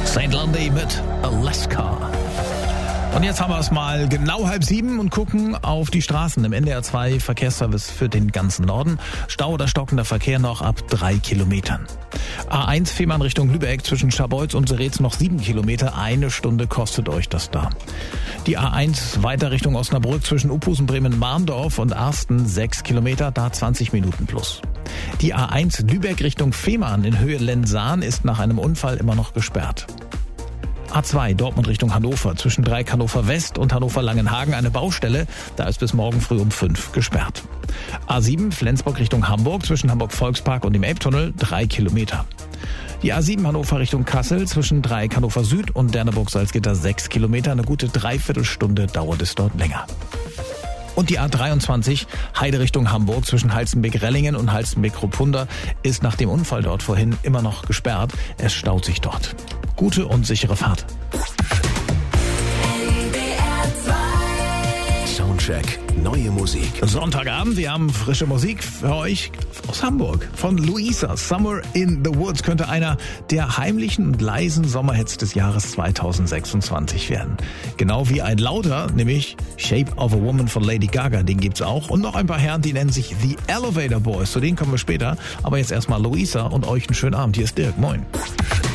St. Lundy mit Alaska. Und jetzt haben wir es mal genau 6:30 und gucken auf die Straßen. Im NDR 2 Verkehrsservice für den ganzen Norden. Stau oder stockender Verkehr noch ab 3 Kilometern. A1 Fehmarn Richtung Lübeck zwischen Scharbeutz und Seretz noch 7 Kilometer. 1 Stunde kostet euch das da. Die A1 weiter Richtung Osnabrück zwischen Uphusen, Bremen-Marndorf und Arsten 6 Kilometer, da 20 Minuten plus. Die A1 Lübeck Richtung Fehmarn in Höhe Lensahn ist nach einem Unfall immer noch gesperrt. A2 Dortmund Richtung Hannover zwischen Dreieck Hannover West und Hannover Langenhagen eine Baustelle. Da ist bis morgen früh um 5 gesperrt. A7 Flensburg Richtung Hamburg zwischen Hamburg Volkspark und dem Elbtunnel 3 Kilometer. Die A7 Hannover Richtung Kassel zwischen Dreieck Hannover Süd und Derneburg-Salzgitter 6 Kilometer. Eine gute Dreiviertelstunde dauert es dort länger. Und die A23 Heide Richtung Hamburg zwischen Halstenbek-Rellingen und Halstenbek-Ruppunda ist nach dem Unfall dort vorhin immer noch gesperrt. Es staut sich dort. Gute und sichere Fahrt. Soundcheck, neue Musik. Sonntagabend, wir haben frische Musik für euch aus Hamburg. Von Luisa, Summer in the Woods könnte einer der heimlichen und leisen Sommerhits des Jahres 2026 werden. Genau wie ein lauter, nämlich Shape of a Woman von Lady Gaga, den gibt's auch. Und noch ein paar Herren, die nennen sich The Elevator Boys. Zu denen kommen wir später. Aber jetzt erstmal Luisa und euch einen schönen Abend. Hier ist Dirk, moin.